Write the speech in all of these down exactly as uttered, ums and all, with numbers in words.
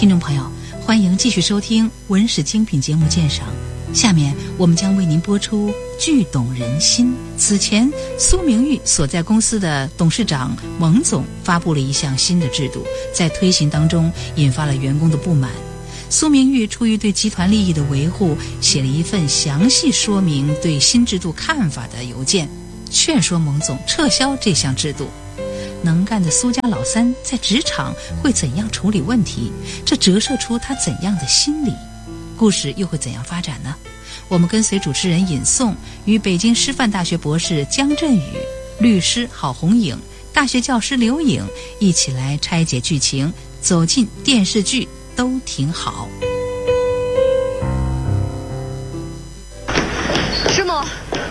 听众朋友，欢迎继续收听文史精品节目鉴赏。下面我们将为您播出《剧懂人心》。此前，苏明玉所在公司的董事长蒙总发布了一项新的制度，在推行当中引发了员工的不满。苏明玉出于对集团利益的维护，写了一份详细说明对新制度看法的邮件，劝说蒙总撤销这项制度。能干的苏家老三在职场会怎样处理问题？这折射出他怎样的心理？故事又会怎样发展呢？我们跟随主持人尹颂与北京师范大学博士姜振宇、律师郝红颖、大学教师刘颖一起来拆解剧情，走进电视剧都挺好。 师母，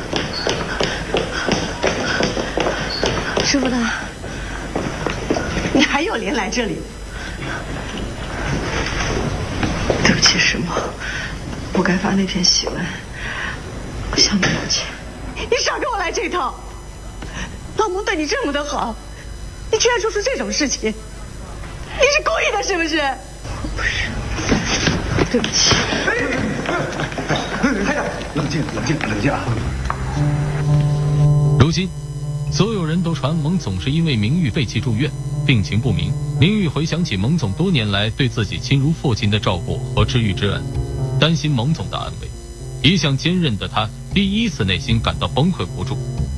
师傅他。 你还有脸来这里？对不起，师母，不该发那篇檄文，我向你道歉。你少跟我来这套！老蒙对你这么的好，你居然说出这种事情，你是故意的，是不是？不是，对不起。 哎呀，冷静，冷静，冷静啊！ 如今，所有人都传蒙总是因为名誉废弃住院。病情不明，明玉回想起蒙总多年来对自己亲如父亲的照顾和知遇之恩，担心蒙总的安危，一向坚韧的他第一次内心感到崩溃无助。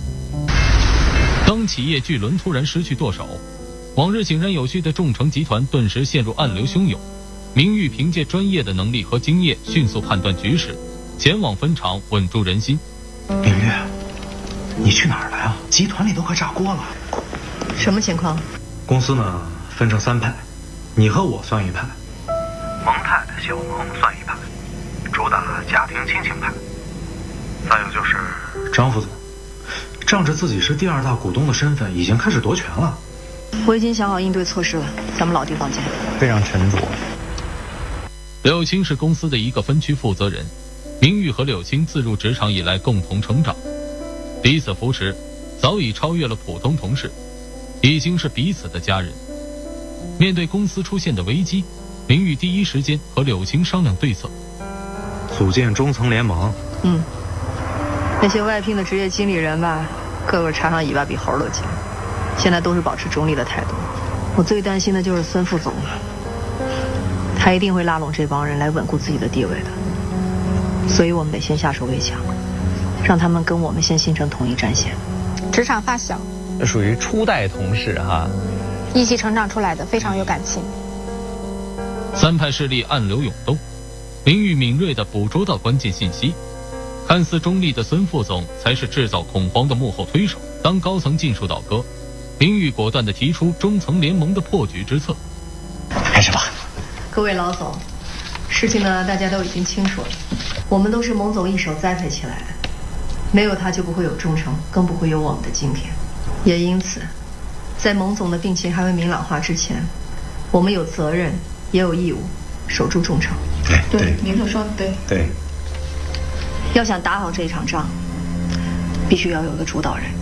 当企业巨轮突然失去舵手，往日井然有序的众诚集团顿时陷入暗流汹涌。明玉凭借专业的能力和经验，迅速判断局势，前往分厂稳住人心。 明玉，你去哪儿了呀？集团里都快炸锅了。 什么情况？ 公司呢分成三派，你和我算一派， 蒙太太小蒙算一派，主打家庭亲情派。再有就是张副总，仗着自己是第二大股东的身份，已经开始夺权了。 我已经想好应对措施了，咱们老地方见。 非常沉着。 柳青是公司的一个分区负责人，明玉和柳青自入职场以来共同成长，彼此扶持，早已超越了普通同事，已经是彼此的家人。面对公司出现的危机，明玉第一时间和柳青商量对策， 组建中层联盟。 嗯，那些外聘的职业经理人吧，个个插上尾巴比猴都紧，现在都是保持中立的态度。我最担心的就是孙副总了，他一定会拉拢这帮人来稳固自己的地位的，所以我们得先下手为强，让他们跟我们先形成统一战线。 职场发小， 属于初代同事哈， 一起成长出来的，非常有感情。 三派势力暗流涌动，明玉敏锐地捕捉到关键信息，看似中立的孙副总才是制造恐慌的幕后推手。当高层尽数倒戈，明玉果断地提出中层联盟的破局之策。 开始吧。 各位老总，事情呢大家都已经清楚了，我们都是蒙总一手栽培起来的，没有他就不会有众诚，更不会有我们的今天。也因此，在蒙总的病情还未明朗化之前，我们有责任也有义务守住众诚。 对对， 您所说的对。 对。 要想打好这场仗，必须要有个主导人。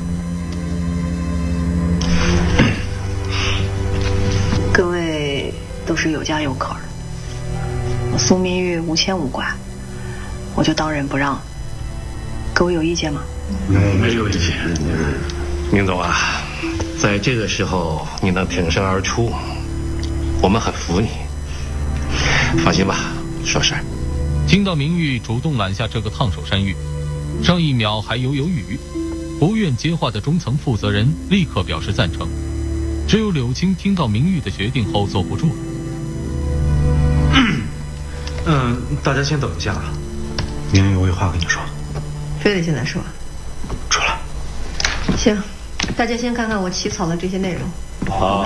各位都是有家有口的，我苏明玉无牵无挂，我就当仁不让。各位有意见吗？ 没有意见。明总啊，在这个时候你能挺身而出，我们很服你。放心吧，说事儿。 听到明玉主动揽下这个烫手山芋，上一秒还犹犹豫豫不愿接话的中层负责人立刻表示赞成。只有柳青听到明玉的决定后坐不住了。 嗯，大家先等一下啊，明玉有话跟你说。 非得现在说？ 出来。 行，大家先看看我起草的这些内容。 好。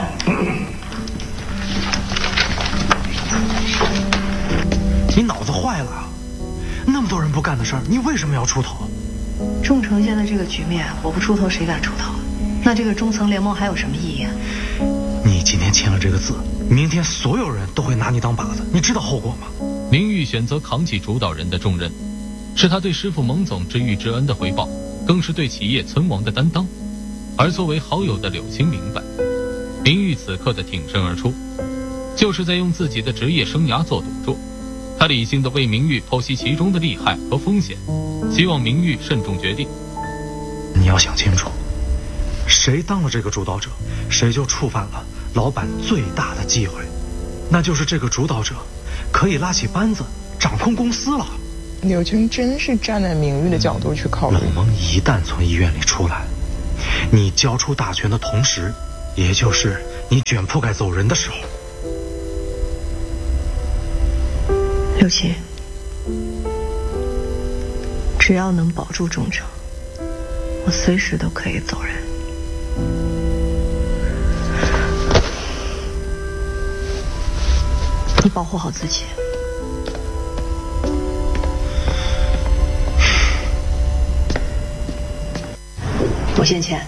你脑子坏了？那么多人不干的事儿，你为什么要出头？ 众诚现在这个局面，我不出头谁敢出头？那这个中层联盟还有什么意义啊？ 你今天签了这个字，明天所有人都会拿你当靶子，你知道后果吗？ 明玉选择扛起主导人的重任，是他对师傅蒙总知遇之恩的回报，更是对企业存亡的担当。而作为好友的柳青明白，明玉此刻的挺身而出， 就是在用自己的职业生涯做赌注。他理性地为明玉剖析其中的利害和风险，希望明玉慎重决定。 你要想清楚，谁当了这个主导者，谁就触犯了老板最大的机会，那就是这个主导者可以拉起班子掌控公司了。 柳青真是站在明玉的角度去考虑。 冷萌一旦从医院里出来，你交出大权的同时，也就是你卷铺盖走人的时候。 刘琦，只要能保住忠诚，我随时都可以走人。你保护好自己。我先签。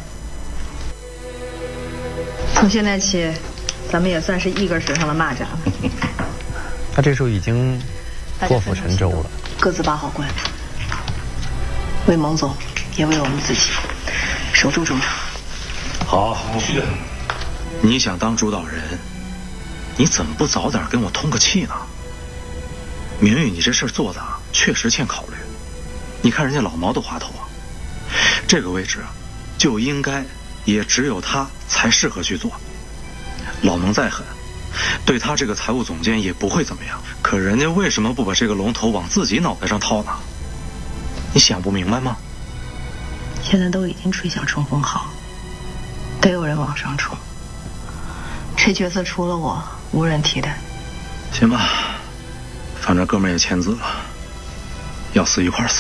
从现在起，咱们也算是一根绳上的蚂蚱了。 他这时候已经破釜沉舟了， 各自把好关，为蒙总，也为我们自己，守住忠诚。 好，去。你想当主导人，你怎么不早点跟我通个气呢？明玉，你这事儿做的确实欠考虑。你看人家老毛的滑头啊，这个位置就应该也只有他才适合去做。老蒙再狠，对他这个财务总监也不会怎么样。可人家为什么不把这个龙头往自己脑袋上套呢？你想不明白吗？ 现在都已经吹响冲锋号，得有人往上冲。这角色除了我，无人替代。 行吧，反正哥们也签字了，要死一块死。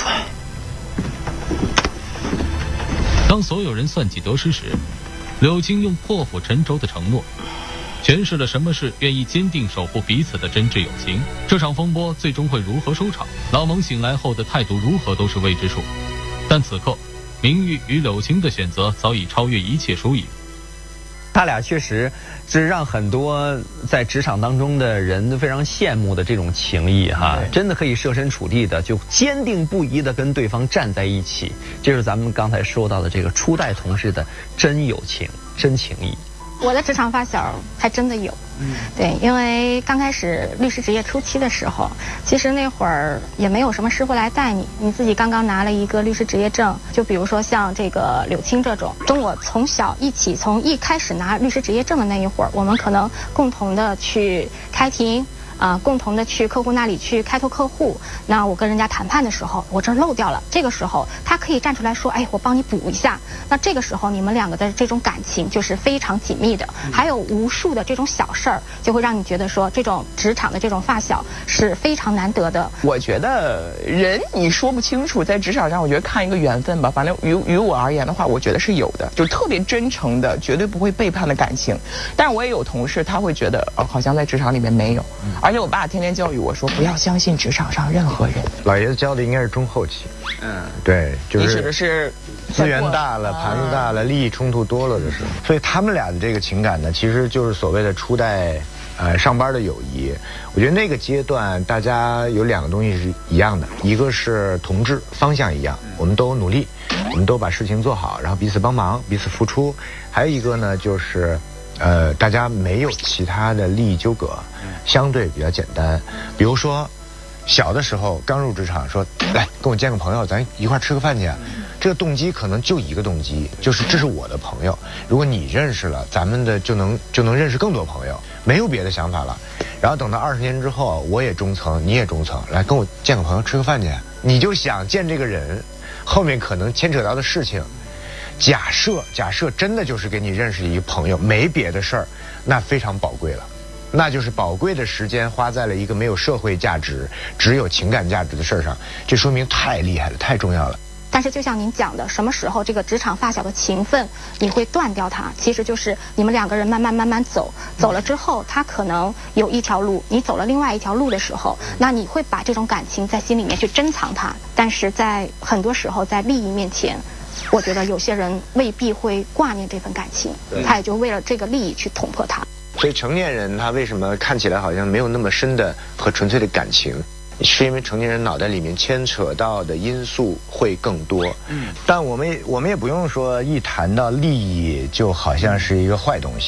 当所有人算计得失时，柳青用破釜沉舟的承诺诠释了什么是愿意坚定守护彼此的真挚友情。这场风波最终会如何收场，老蒙醒来后的态度如何都是未知数。但此刻明玉与柳青的选择早已超越一切输赢。 他俩确实是让很多在职场当中的人非常羡慕的这种情谊哈，真的可以设身处地的就坚定不移的跟对方站在一起，这是咱们刚才说到的这个初代同事的真友情、真情谊。 我的职场发小还真的有，嗯，对，因为刚开始律师职业初期的时候，其实那会儿也没有什么师傅来带你，你自己刚刚拿了一个律师职业证，就比如说像这个柳青这种，跟我从小一起从一开始拿律师职业证的那一会儿，我们可能共同的去开庭。啊、呃，共同的去客户那里去开拓客户。那我跟人家谈判的时候，我这漏掉了，这个时候他可以站出来说，哎，我帮你补一下。那这个时候你们两个的这种感情就是非常紧密的。还有无数的这种小事儿，就会让你觉得说，这种职场的这种发小是非常难得的。 我觉得人你说不清楚，在职场上，我觉得看一个缘分吧。反正于于我而言的话，我觉得是有的，就特别真诚的，绝对不会背叛的感情。但是我也有同事，他会觉得，哦，好像在职场里面没有。嗯而且我爸天天教育我说，不要相信职场上任何人。 老爷子教的应该是中后期，嗯，对，就是你指的是资源大了、盘子大了、利益冲突多了的时候，所以他们俩的这个情感呢，其实就是所谓的初代呃上班的友谊。我觉得那个阶段大家有两个东西是一样的，一个是同志，方向一样，我们都努力，我们都把事情做好，然后彼此帮忙、彼此付出。还有一个呢，就是呃，大家没有其他的利益纠葛，相对比较简单。比如说，小的时候刚入职场，说来跟我见个朋友，咱一块吃个饭去。这个动机可能就一个动机，就是这是我的朋友。如果你认识了，咱们的就能就能认识更多朋友，没有别的想法了。然后等到二十年之后，我也中层，你也中层，来跟我见个朋友吃个饭去。你就想见这个人，后面可能牵扯到的事情。假设假设真的就是给你认识一个朋友，没别的事儿，那非常宝贵了，那就是宝贵的时间花在了一个没有社会价值、只有情感价值的事儿上，这说明太厉害了，太重要了。 但是就像您讲的，什么时候这个职场发小的情分你会断掉它？其实就是你们两个人慢慢慢慢走，走了之后，他可能有一条路，你走了另外一条路的时候，那你会把这种感情在心里面去珍藏它。但是在很多时候，在利益面前，我觉得有些人未必会挂念这份感情，他也就为了这个利益去捅破它。 所以成年人他为什么看起来好像没有那么深的和纯粹的感情，是因为成年人脑袋里面牵扯到的因素会更多。嗯，但我们我们也不用说一谈到利益就好像是一个坏东西。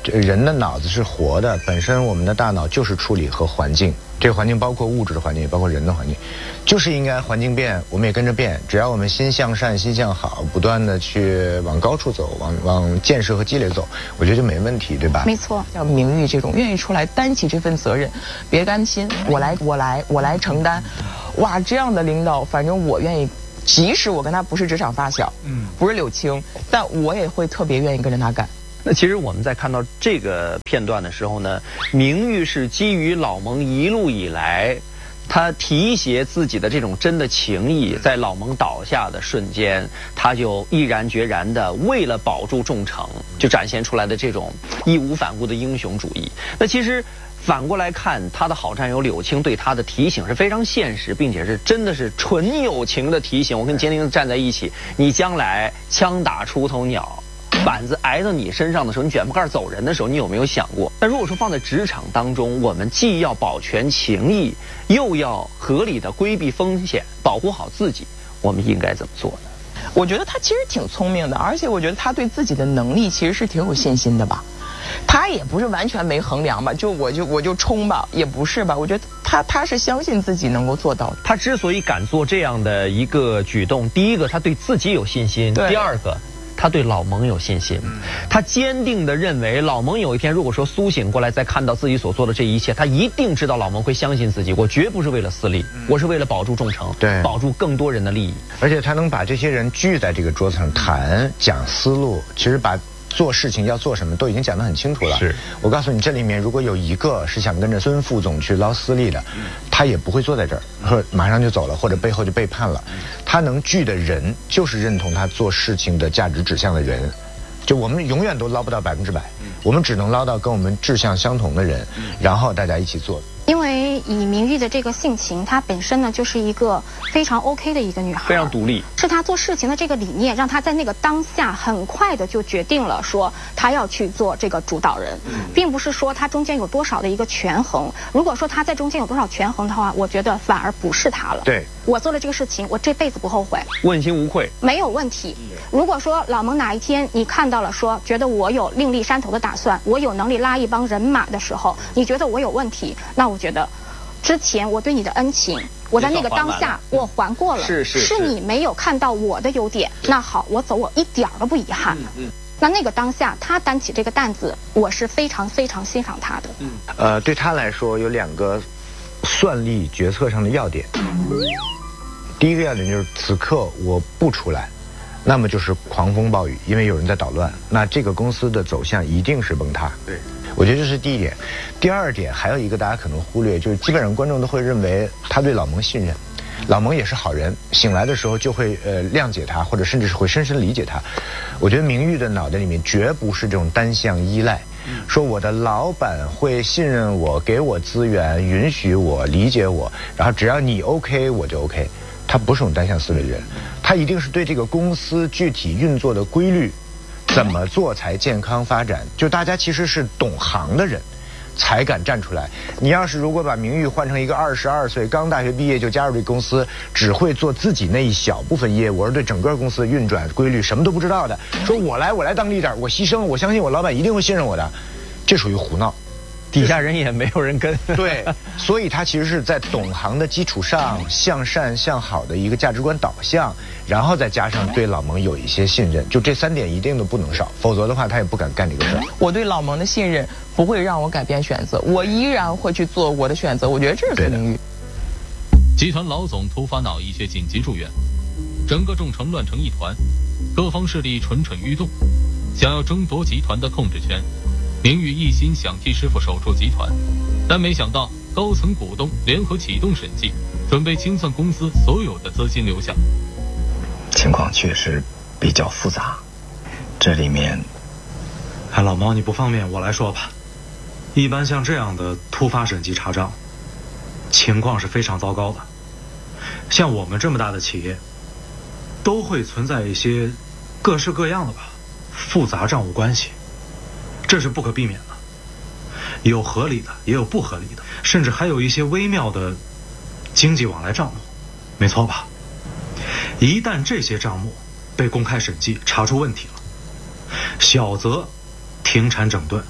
这人的脑子是活的，本身我们的大脑就是处理和环境，这个环境包括物质的环境，也包括人的环境，就是应该环境变，我们也跟着变。只要我们心向善，心向好，不断的去往高处走，往往建设和积累走，我觉得就没问题，对吧？ 没错。 像明玉这种愿意出来担起这份责任，别甘心，我来，我来，我来承担。哇，这样的领导，反正我愿意。即使我跟他不是职场发小，嗯，不是柳青，但我也会特别愿意跟着他干。 那其实我们在看到这个片段的时候呢，明玉是基于老蒙一路以来他提携自己的这种真的情谊，在老蒙倒下的瞬间，他就毅然决然的为了保住众诚，就展现出来的这种义无反顾的英雄主义。那其实反过来看，他的好战友柳青对他的提醒是非常现实，并且是真的是纯友情的提醒。我跟杰宁站在一起，你将来枪打出头鸟，板子挨到你身上的时候，你卷铺盖走人的时候，你有没有想过？那如果说放在职场当中，我们既要保全情谊，又要合理的规避风险，保护好自己，我们应该怎么做呢？ 我觉得他其实挺聪明的，而且我觉得他对自己的能力其实是挺有信心的吧。他也不是完全没衡量吧，就我就我就冲吧，也不是吧。我觉得他他是相信自己能够做到的。 他之所以敢做这样的一个举动，第一个他对自己有信心，第二个他对老蒙有信心。他坚定地认为老蒙有一天如果说苏醒过来，再看到自己所做的这一切，他一定知道老蒙会相信自己，我绝不是为了私利，我是为了保住众诚， 对， 保住更多人的利益。 而且他能把这些人聚在这个桌子上谈讲思路，其实把做事情要做什么都已经讲得很清楚了。 是， 我告诉你，这里面如果有一个是想跟着孙副总去捞私利的，他也不会坐在这儿，或马上就走了，或者背后就背叛了。他能聚的人，就是认同他做事情的价值指向的人。就我们永远都捞不到百分之百，我们只能捞到跟我们志向相同的人，然后大家一起做。 因为以明玉的这个性情，她本身呢就是一个非常 OK 的一个女孩， 非常独立。 是她做事情的这个理念，让她在那个当下很快的就决定了说她要去做这个主导人，并不是说她中间有多少的一个权衡。如果说她在中间有多少权衡的话，我觉得反而不是她了。 对， 我做了这个事情，我这辈子不后悔， 问心无愧， 没有问题。如果说老蒙哪一天你看到了说觉得我有另立山头的打算，我有能力拉一帮人马的时候，你觉得我有问题，那我觉得之前我对你的恩情，我在那个当下我还过了， 是是是， 是你没有看到我的优点。那好，我走，我一点都不遗憾。嗯嗯，那那个当下他担起这个担子，我是非常非常欣赏他的。 嗯，呃，对他来说有两个算力决策上的要点。第一个要点就是此刻我不出来，那么就是狂风暴雨，因为有人在捣乱，那这个公司的走向一定是崩塌。对，我觉得这是第一点。第二点还有一个大家可能忽略，就是基本上观众都会认为他对老蒙信任，老蒙也是好人，醒来的时候就会呃谅解他，或者甚至是会深深理解他。我觉得明玉的脑袋里面绝不是这种单向依赖，说我的老板会信任我，给我资源，允许我，理解我，然后只要你 OK 我就 OK。他不是这种单向思维的人，他一定是对这个公司具体运作的规律，怎么做才健康发展，就大家其实是懂行的人才敢站出来。你要是如果把明玉换成一个二十二岁刚大学毕业就加入这公司，只会做自己那一小部分业务，而对整个公司的运转规律什么都不知道的，说我来我来当 leader， 我牺牲，我相信我老板一定会信任我的，这属于胡闹。 底下人也没有人跟。 对，所以他其实是在懂行的基础上，向善向好的一个价值观导向，然后再加上对老蒙有一些信任，就这三点一定都不能少，否则的话他也不敢干这个事儿。 我对老蒙的信任不会让我改变选择，我依然会去做我的选择，我觉得这是孙明玉。 集团老总突发脑溢血紧急住院，整个众诚乱成一团，各方势力蠢蠢欲动，想要争夺集团的控制权。明玉一心想替师傅守住集团，但没想到高层股东联合启动审计，准备清算公司所有的资金流向。 情况确实比较复杂，这里面， 哎，老毛你不方便我来说吧。一般像这样的突发审计查账，情况是非常糟糕的。像我们这么大的企业，都会存在一些各式各样的吧复杂账务关系。这是不可避免的，有合理的，也有不合理的，甚至还有一些微妙的经济往来账目，没错吧？一旦这些账目被公开审计查出问题了，小则停产整顿，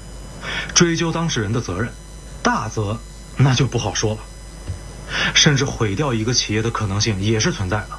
追究当事人的责任，大则那就不好说了，甚至毁掉一个企业的可能性也是存在的。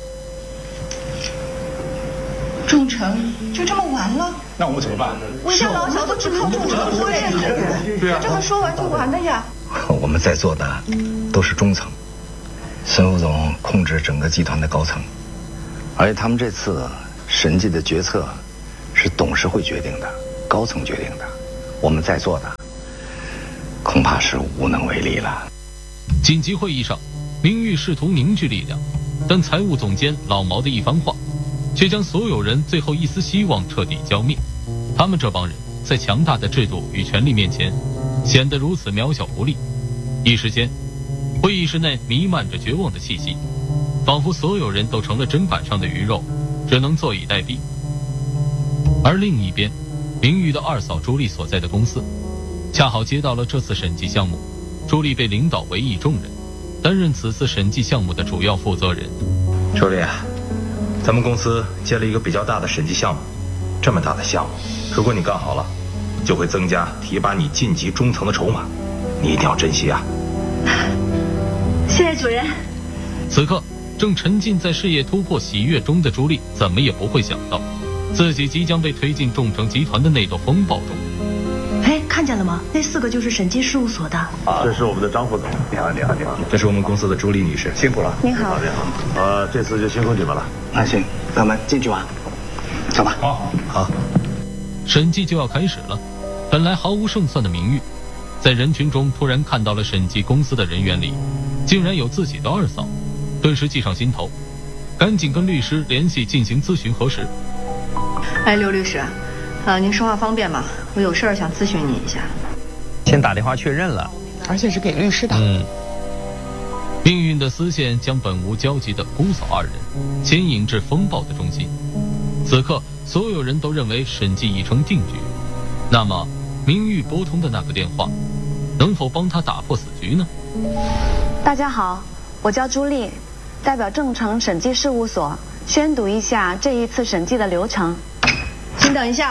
众诚就这么完了？ 那我们怎么办？ 我一家老小都只靠众诚拖累着人， 对啊， 这么说完就完了呀？ 我们在座的都是中层，孙副总控制整个集团的高层，而且他们这次审计的决策是董事会决定的，高层决定的，我们在座的恐怕是无能为力了。 紧急会议上，明玉试图凝聚力量，但财务总监老毛的一番话却将所有人最后一丝希望彻底浇灭。他们这帮人在强大的制度与权力面前显得如此渺小无力。一时间，会议室内弥漫着绝望的气息，仿佛所有人都成了砧板上的鱼肉，只能坐以待毙。而另一边，明玉的二嫂朱莉所在的公司恰好接到了这次审计项目，朱莉被领导委以重任，担任此次审计项目的主要负责人。 朱莉啊，咱们公司接了一个比较大的审计项目，这么大的项目，如果你干好了，就会增加提拔你晋级中层的筹码，你一定要珍惜啊！ 谢谢主任。 此刻正沉浸在事业突破喜悦中的朱莉，怎么也不会想到，自己即将被推进众诚集团的那朵风暴中。 哎，看见了吗？那四个就是审计事务所的。 啊，这是我们的张副总。你好，你好，你好。 这是我们公司的朱莉女士，辛苦了。 您好， 你好。呃，这次就辛苦你们了。 那行，咱们进去吧，走吧。 好，好。 审计就要开始了，本来毫无胜算的明玉，在人群中突然看到了审计公司的人员里，竟然有自己的二嫂，顿时计上心头，赶紧跟律师联系进行咨询核实。 哎，刘律师，呃，您说话方便吗？我有事儿想咨询你一下。 先打电话确认了， 而且是给律师打。 嗯。命运的丝线将本无交集的姑嫂二人牵引至风暴的中心。此刻，所有人都认为审计已成定局。那么，明玉拨通的那个电话，能否帮他打破死局呢？ 大家好，我叫朱莉，代表众诚审计事务所宣读一下这一次审计的流程。 请等一下。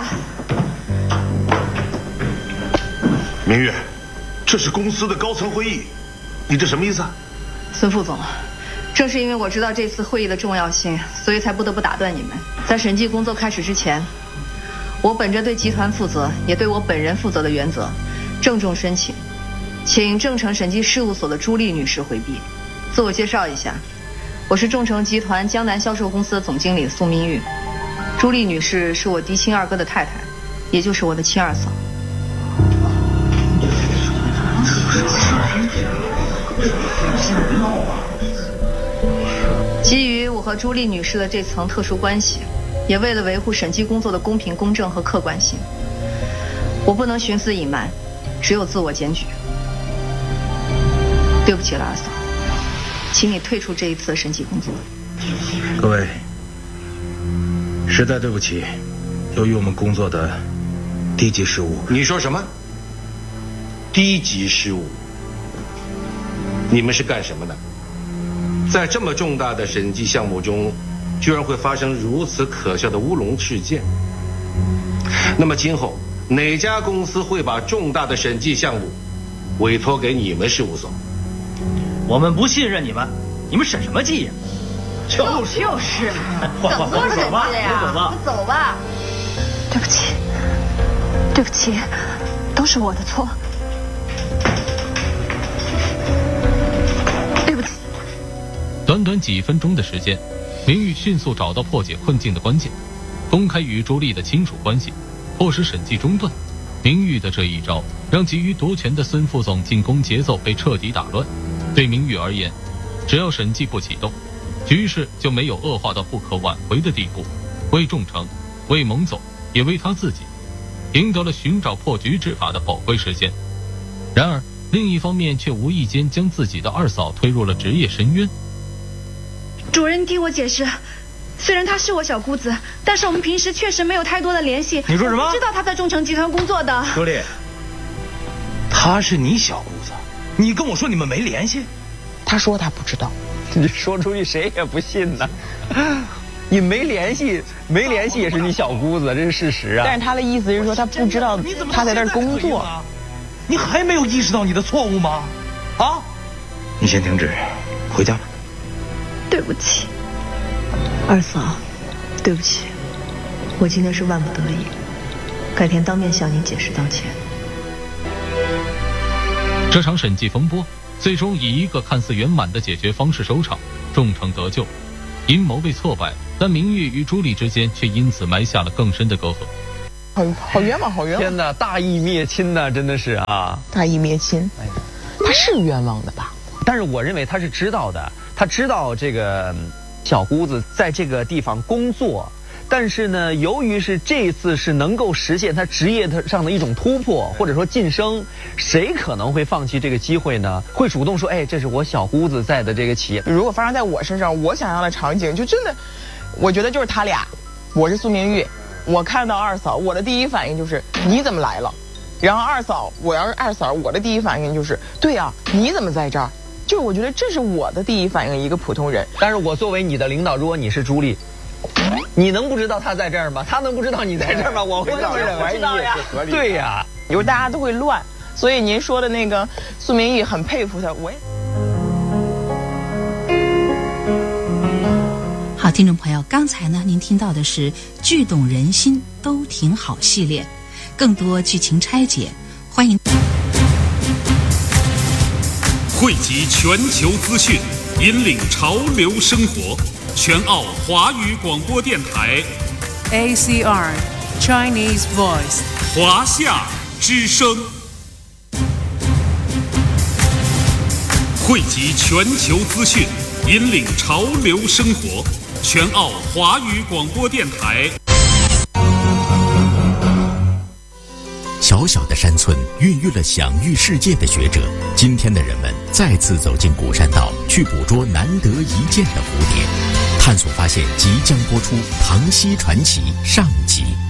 明玉，这是公司的高层会议，你这什么意思啊？ 孙副总，正是因为我知道这次会议的重要性，所以才不得不打断你们。在审计工作开始之前，我本着对集团负责，也对我本人负责的原则，郑重申请，请众诚审计事务所的朱莉女士回避。自我介绍一下，我是众诚集团江南销售公司的总经理苏明玉。朱莉女士是我嫡亲二哥的太太，也就是我的亲二嫂。基于我和朱莉女士的这层特殊关系，也为了维护审计工作的公平公正和客观性，我不能徇私隐瞒，只有自我检举。对不起了，二嫂，请你退出这一次的审计工作。 各位，实在对不起，由于我们工作的低级失误。 你说什么？低级失误？你们是干什么的？在这么重大的审计项目中，居然会发生如此可笑的乌龙事件。那么今后哪家公司会把重大的审计项目委托给你们事务所？ 我们不信任你们，你们审什么计呀？ 就是就是，怎么审计呀？我们走吧。 对不起，对不起，都是我的错。对不起。 短短几分钟的时间，明玉迅速找到破解困境的关键，公开与朱莉的亲属关系，迫使审计中断。明玉的这一招，让急于夺权的孙副总进攻节奏被彻底打乱。对明玉而言，只要审计不启动，局势就没有恶化到不可挽回的地步。为众诚，为蒙总，也为他自己，赢得了寻找破局之法的宝贵时间。然而，另一方面却无意间将自己的二嫂推入了职业深渊。 主任，听我解释，虽然她是我小姑子，但是我们平时确实没有太多的联系。 你说什么？ 我知道她在众诚集团工作的。 朱莉，她是你小姑子，你跟我说你们没联系？ 他说他不知道， 你说出去谁也不信呢。 你没联系，没联系也是你小姑子，这是事实啊。 但是他的意思是说，他不知道他在那儿工作。 你还没有意识到你的错误吗？啊？ 你先停止，回家吧。 对不起，二嫂，对不起，我今天是万不得已，改天当面向您解释道歉。 这场审计风波最终以一个看似圆满的解决方式收场，众成得救。阴谋被挫败，但明玉与朱莉之间却因此埋下了更深的隔阂。 好好冤枉，好冤枉！ 天哪，大义灭亲呐，真的是啊！ 大义灭亲，他是冤枉的吧？ 但是我认为他是知道的，他知道这个小姑子在这个地方工作，但是呢，由于是这次是能够实现他职业上的一种突破，或者说晋升，谁可能会放弃这个机会呢？会主动说，哎，这是我小姑子在的这个企业。 如果发生在我身上，我想象的场景就真的，我觉得就是他俩，我是苏明玉，我看到二嫂，我的第一反应就是你怎么来了？然后二嫂，我要是二嫂，我的第一反应就是对啊，你怎么在这儿？就是我觉得这是我的第一反应，一个普通人。 但是我作为你的领导，如果你是朱莉，你能不知道他在这儿吗？他能不知道你在这儿吗？我会这么认为呀。 对呀， 因为大家都会乱，所以您说的那个苏明玉很佩服他，我也。 好，听众朋友，刚才呢，您听到的是《剧懂人心都挺好》系列，更多剧情拆解，欢迎汇集全球资讯，引领潮流生活。全澳华语广播电台 A C R Chinese Voice 华夏之声，汇集全球资讯，引领潮流生活。全澳华语广播电台。 小小的山村孕育了享誉世界的学者。今天的人们再次走进古山道，去捕捉难得一见的蝴蝶，探索发现即将播出《唐西传奇》上集。